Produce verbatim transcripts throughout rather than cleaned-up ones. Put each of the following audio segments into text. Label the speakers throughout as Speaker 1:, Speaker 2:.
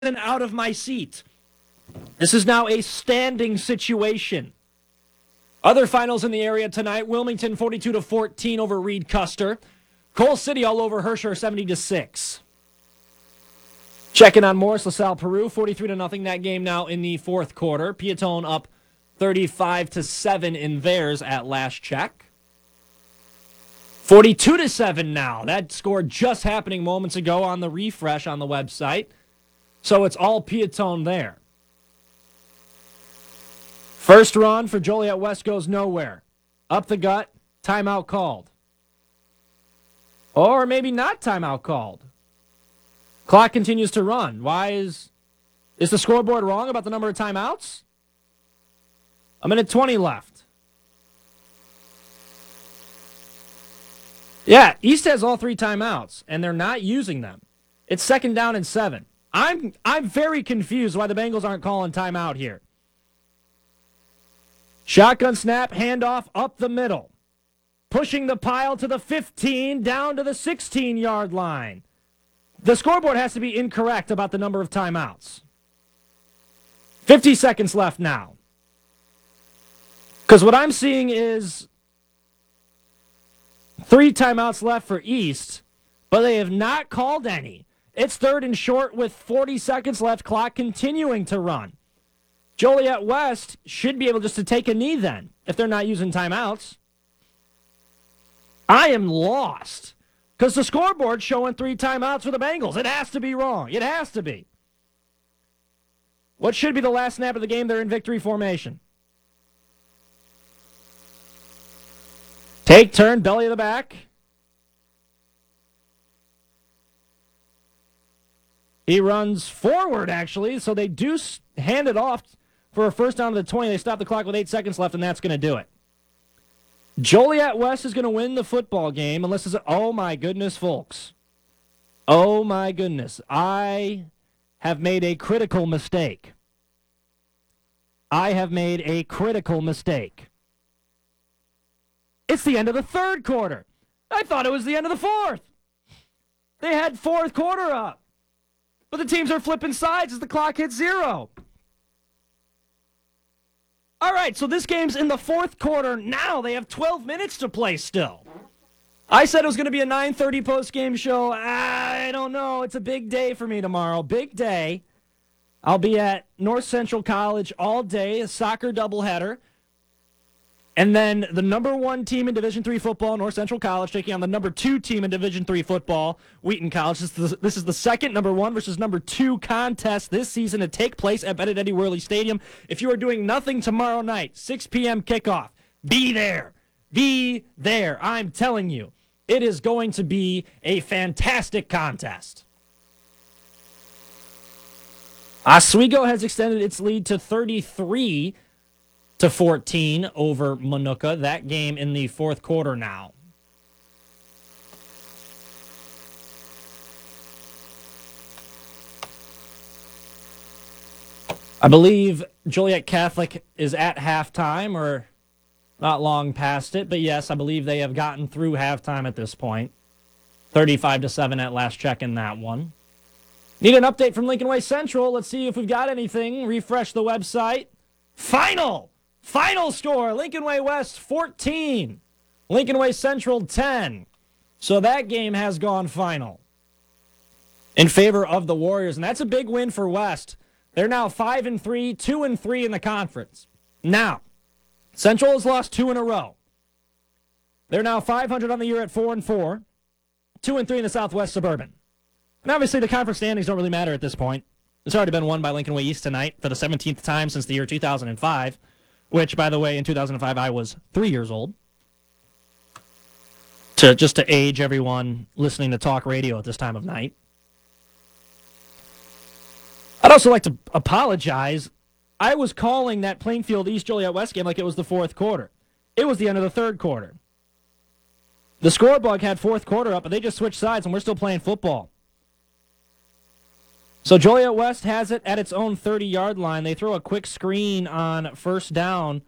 Speaker 1: and out of my seat. This is now a standing situation. Other finals in the area tonight: Wilmington forty-two to fourteen over Reed Custer. Cole City all over Herscher seventy to six. Checking on Morris LaSalle Peru forty-three to nothing. That game now in the fourth quarter. Piatone up thirty-five to seven in theirs at last check. forty-two to seven now. That score just happening moments ago on the refresh on the website. So it's all Piatone there. First run for Joliet West goes nowhere. Up the gut, timeout called. Or maybe not timeout called. Clock continues to run. Why is is the scoreboard wrong about the number of timeouts? A minute twenty left. Yeah, East has all three timeouts, and they're not using them. It's second down and seven. I'm I'm very confused why the Bengals aren't calling timeout here. Shotgun snap, handoff up the middle. Pushing the pile to the fifteen, down to the sixteen-yard line. The scoreboard has to be incorrect about the number of timeouts. fifty seconds left now. Because what I'm seeing is three timeouts left for East, but they have not called any. It's third and short with forty seconds left, clock continuing to run. Joliet West should be able just to take a knee then, if they're not using timeouts. I am lost, because the scoreboard's showing three timeouts for the Bengals. It has to be wrong. It has to be. What should be the last snap of the game? They're in victory formation. Take turn, belly of the back. He runs forward, actually, so they do hand it off for a first down to the twenty. They stop the clock with eight seconds left, and that's going to do it. Joliet West is going to win the football game unless it's... Oh, my goodness, folks. Oh, my goodness. I have made a critical mistake. I have made a critical mistake. It's the end of the third quarter. I thought it was the end of the fourth. They had fourth quarter up. But the teams are flipping sides as the clock hits zero. All right, so this game's in the fourth quarter now. They have twelve minutes to play still. I said it was going to be a nine thirty post-game show. I don't know. It's a big day for me tomorrow. Big day. I'll be at North Central College all day, a soccer doubleheader. And then the number one team in Division three football, North Central College, taking on the number two team in Division three football, Wheaton College. This is, the, this is the second number one versus number two contest this season to take place at Benedetti Worley Stadium. If you are doing nothing tomorrow night, six p.m. kickoff, be there. Be there. I'm telling you, it is going to be a fantastic contest. Oswego has extended its lead to thirty-three to fourteen over Manuka. That game in the fourth quarter now. I believe Joliet Catholic is at halftime, or not long past it, but yes, I believe they have gotten through halftime at this point. thirty-five to seven at last check in that one. Need an update from Lincoln Way Central. Let's see if we've got anything. Refresh the website. Final! Final score, Lincoln Way West fourteen, Lincoln Way Central ten. So that game has gone final in favor of the Warriors, and that's a big win for West. They're now five and three, two and three in the conference. Now, Central has lost two in a row. They're now five hundred on the year at four and four, two and three in the Southwest Suburban. And obviously the conference standings don't really matter at this point. It's already been won by Lincoln Way East tonight for the seventeenth time since the year two thousand five. Which, by the way, in two thousand five, I was three years old. To just to age everyone listening to talk radio at this time of night. I'd also like to apologize. I was calling that Plainfield East Joliet West game like it was the fourth quarter. It was the end of the third quarter. The scorebug had fourth quarter up, but they just switched sides, and we're still playing football. So Joliet West has it at its own thirty-yard line. They throw a quick screen on first down.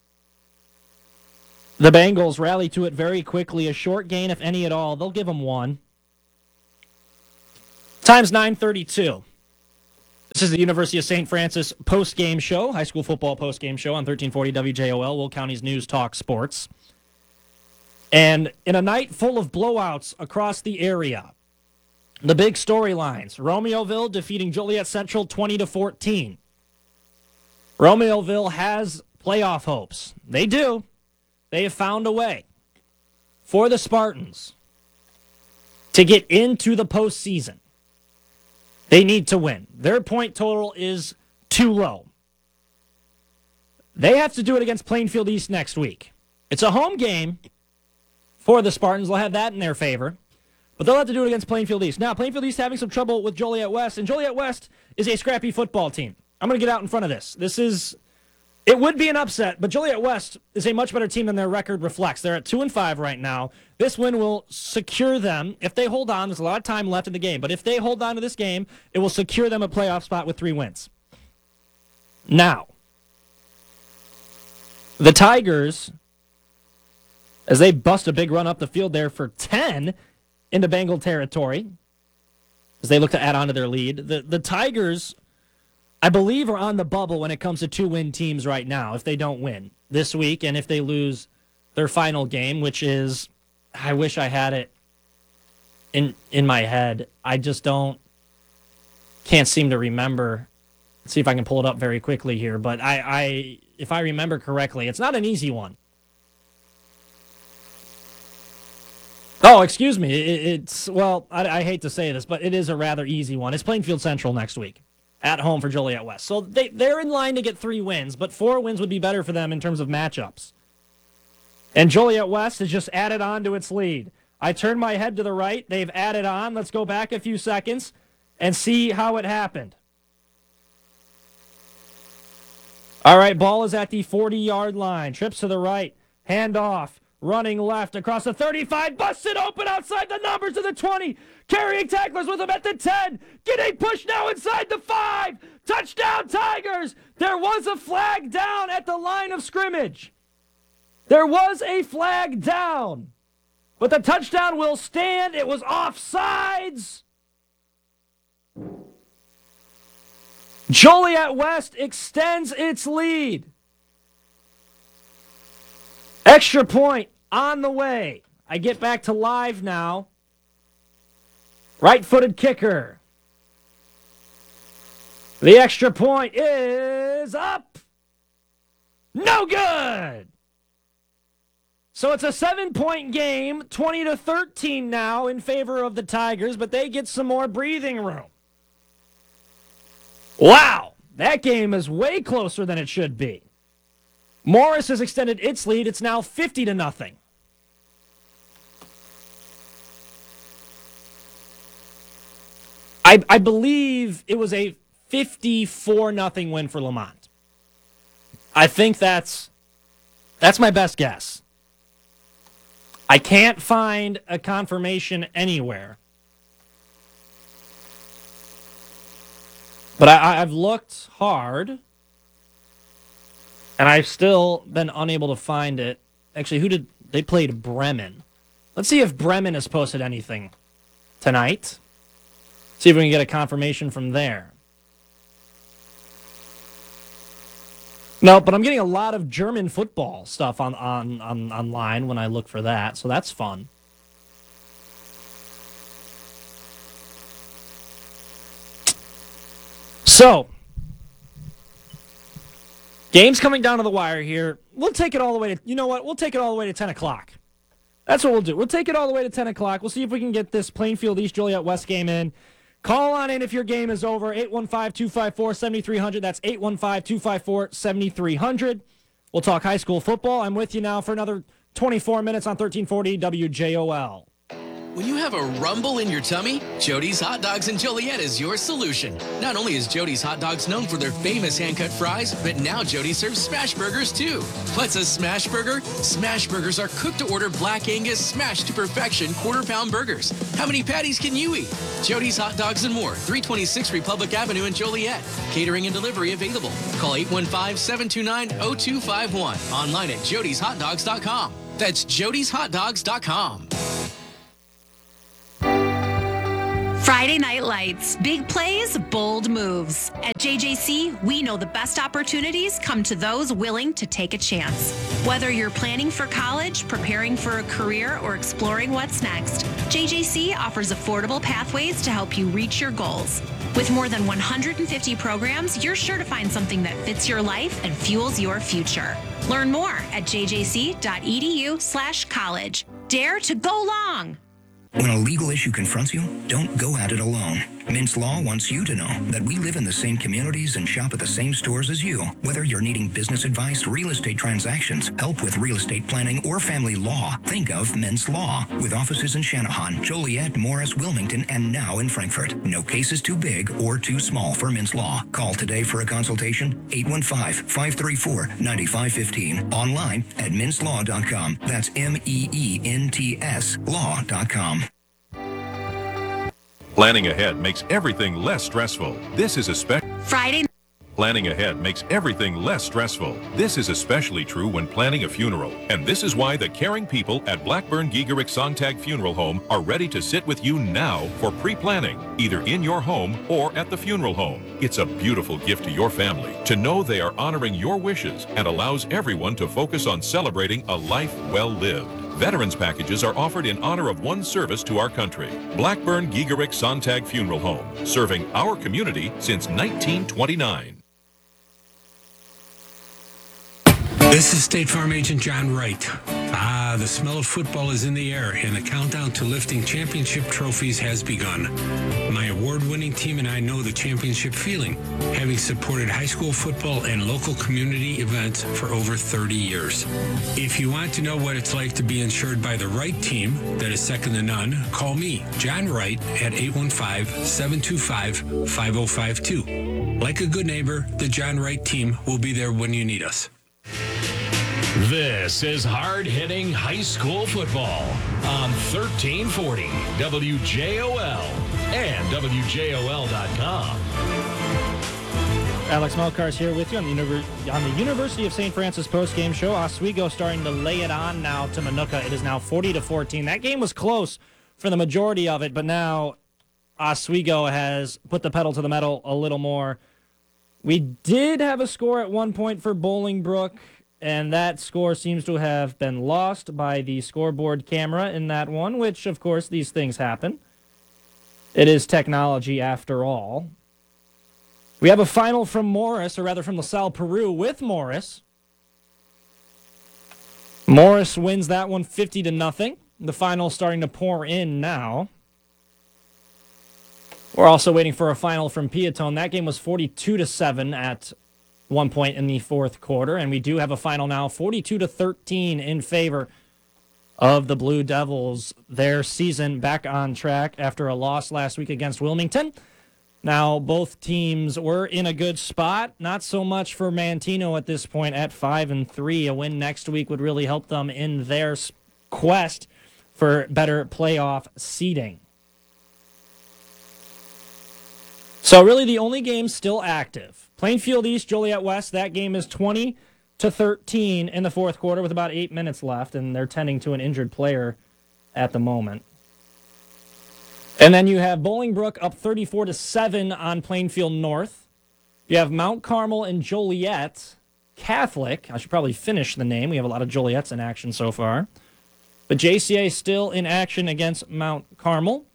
Speaker 1: The Bengals rally to it very quickly. A short gain, if any at all. They'll give them one. Time's nine thirty-two. This is the University of Saint Francis post-game show, high school football post-game show on thirteen forty W J O L, Will County's News Talk Sports. And in a night full of blowouts across the area, the big storylines, Romeoville defeating Joliet Central twenty to fourteen. Romeoville has playoff hopes. They do. They have found a way for the Spartans to get into the postseason. They need to win. Their point total is too low. They have to do it against Plainfield East next week. It's a home game for the Spartans. They'll have that in their favor. But they'll have to do it against Plainfield East. Now, Plainfield East having some trouble with Joliet West, and Joliet West is a scrappy football team. I'm going to get out in front of this. This is, it would be an upset, but Joliet West is a much better team than their record reflects. They're at two and five right now. This win will secure them. If they hold on, there's a lot of time left in the game, but if they hold on to this game, it will secure them a playoff spot with three wins. Now, the Tigers, as they bust a big run up the field there for ten into Bengal territory, as they look to add on to their lead, the, the Tigers, I believe, are on the bubble when it comes to two-win teams right now if they don't win this week and if they lose their final game, which is, I wish I had it in in my head. I just don't, can't seem to remember. Let's see if I can pull it up very quickly here. But I, I if I remember correctly, it's not an easy one. Oh, excuse me. It, it's, well, I, I hate to say this, but it is a rather easy one. It's Plainfield Central next week at home for Joliet West. So they, they're in line to get three wins, but four wins would be better for them in terms of matchups. And Joliet West has just added on to its lead. I turn my head to the right. They've added on. Let's go back a few seconds and see how it happened. All right, ball is at the forty-yard line. Trips to the right. Hand off. Running left across the thirty-five. Busted open outside the numbers of the twenty. Carrying tacklers with him at the ten. Getting pushed now inside the five. Touchdown, Tigers. There was a flag down at the line of scrimmage. There was a flag down. But the touchdown will stand. It was offsides. Joliet West extends its lead. Extra point on the way. I get back to live now. Right-footed kicker. The extra point is up. No good. So it's a seven-point game, twenty to thirteen now in favor of the Tigers, but they get some more breathing room. Wow, that game is way closer than it should be. Morris has extended its lead. It's now fifty to nothing. I, I believe it was a fifty-four nothing win for Lamont. I think that's that's my best guess. I can't find a confirmation anywhere. But I, I've looked hard, and I've still been unable to find it. Actually, who did they played Bremen? Let's see if Bremen has posted anything tonight. See if we can get a confirmation from there. No, but I'm getting a lot of German football stuff on, on, on online when I look for that, so that's fun. So, game's coming down to the wire here. We'll take it all the way to, you know what, we'll take it all the way to ten o'clock. That's what we'll do. We'll take it all the way to ten o'clock. We'll see if we can get this Plainfield East Joliet West game in. Call on in if your game is over, eight one five, two five four, seven three zero zero. That's eight one five, two five four, seven three zero zero. We'll talk high school football. I'm with you now for another twenty-four minutes on thirteen forty W J O L.
Speaker 2: When you have a rumble in your tummy, Jody's Hot Dogs in Joliet is your solution. Not only is Jody's Hot Dogs known for their famous hand-cut fries, but now Jody serves smash burgers too. What's a smash burger? Smash burgers are cooked-to-order Black Angus smashed to perfection quarter-pound burgers. How many patties can you eat? Jody's Hot Dogs and more, three twenty-six Republic Avenue in Joliet. Catering and delivery available. Call eight one five, seven two nine, zero two five one. Online at jodys hot dogs dot com. That's jodys hot dogs dot com.
Speaker 3: Friday Night Lights. Big plays, bold moves. At J J C, we know the best opportunities come to those willing to take a chance. Whether you're planning for college, preparing for a career, or exploring what's next, J J C offers affordable pathways to help you reach your goals. With more than one hundred fifty programs, you're sure to find something that fits your life and fuels your future. Learn more at jjc.edu slash college. Dare to go long.
Speaker 4: When a legal issue confronts you, don't go at it alone. Mintz Law wants you to know that we live in the same communities and shop at the same stores as you. Whether you're needing business advice, real estate transactions, help with real estate planning, or family law, think of Mintz Law. With offices in Shanahan, Joliet, Morris, Wilmington, and now in Frankfort. No case is too big or too small for Mintz Law. Call today for a consultation, eight one five, five three four, nine five one five. Online at mintz law dot com. That's M E E N T S law dot com.
Speaker 5: Planning ahead makes everything less stressful. This is especially
Speaker 3: Friday.
Speaker 5: Planning ahead makes everything less stressful. This is especially true when planning a funeral. And this is why the caring people at Blackburn Giegerick Sontag Funeral Home are ready to sit with you now for pre-planning, either in your home or at the funeral home. It's a beautiful gift to your family to know they are honoring your wishes and allows everyone to focus on celebrating a life well lived. Veterans packages are offered in honor of one service to our country. Blackburn Giegerick Sontag Funeral Home, serving our community since nineteen twenty-nine.
Speaker 6: This is State Farm Agent John Wright. Ah, the smell of football is in the air, and the countdown to lifting championship trophies has begun. My award-winning team and I know the championship feeling, having supported high school football and local community events for over thirty years. If you want to know what it's like to be insured by the right team that is second to none, call me, John Wright, at eight one five, seven two five, five oh five two. Like a good neighbor, the John Wright team will be there when you need us.
Speaker 7: This is hard-hitting high school football on thirteen forty W J O L and W J O L dot com.
Speaker 1: Alex Melkars here with you on the, Univer- on the University of Saint Francis postgame show. Oswego starting to lay it on now to Minooka. It is now forty to fourteen. That game was close for the majority of it, but now Oswego has put the pedal to the metal a little more. We did have a score at one point for Bolingbrook, and that score seems to have been lost by the scoreboard camera in that one, which, of course, these things happen. It is technology after all. We have a final from Morris, or rather from LaSalle Peru with Morris. Morris wins that one fifty to nothing. The final starting to pour in now. We're also waiting for a final from Piatone. That game was forty-two to seven at one point in the fourth quarter, and we do have a final now, forty-two to thirteen in favor of the Blue Devils. Their season back on track after a loss last week against Wilmington. Now, both teams were in a good spot. Not so much for Mantino at this point at five and three. A win next week would really help them in their quest for better playoff seeding. So really the only game still active. Plainfield East, Joliet West, that game is twenty to thirteen in the fourth quarter with about eight minutes left, and they're tending to an injured player at the moment. And then you have Bolingbrook up thirty-four to seven on Plainfield North. You have Mount Carmel and Joliet Catholic. I should probably finish the name. We have a lot of Joliets in action so far. But J C A still in action against Mount Carmel.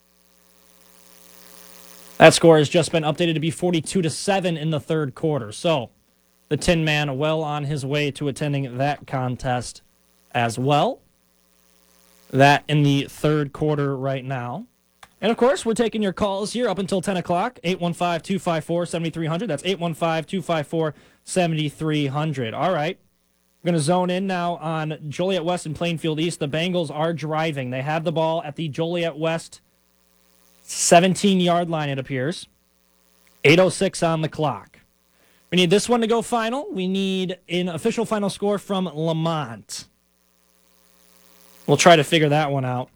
Speaker 1: That score has just been updated to be forty-two to seven in the third quarter. So the Tin Man well on his way to attending that contest as well. That in the third quarter right now. And, of course, we're taking your calls here up until ten o'clock, eight one five, two five four, seven three zero zero. That's eight one five, two five four, seven three zero zero. All right. We're going to zone in now on Joliet West and Plainfield East. The Bengals are driving. They have the ball at the Joliet West seventeen-yard line, it appears. eight oh six on the clock. We need this one to go final. We need an official final score from Lamont. We'll try to figure that one out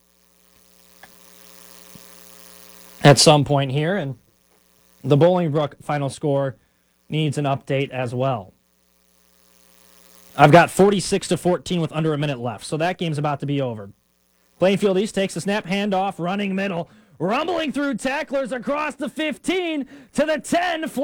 Speaker 1: at some point here. And the Bolingbrook final score needs an update as well. I've got forty-six to fourteen with under a minute left, so that game's about to be over. Plainfield East takes the snap, handoff, running middle. rumbling through tacklers across the fifteen to the ten.